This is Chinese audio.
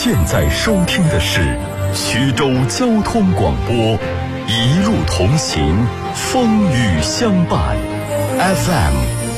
现在收听的是衢州交通广播，一路同行，风雨相伴，FM